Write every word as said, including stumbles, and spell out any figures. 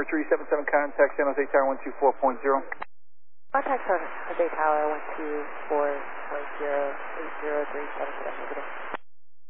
Number three seven seven, contact San Jose Tower one two four point zero. Contact San Jose Tower one two four point zero eight zero three seven seven.